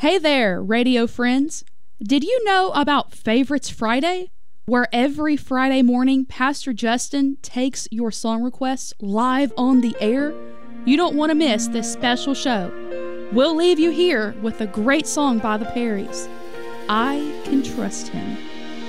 Hey there, radio friends. Did you know about Favorites Friday? Where every Friday morning, Pastor Justin takes your song requests live on the air? You don't want to miss this special show. We'll leave you here with a great song by the Perrys, I Can Trust Him.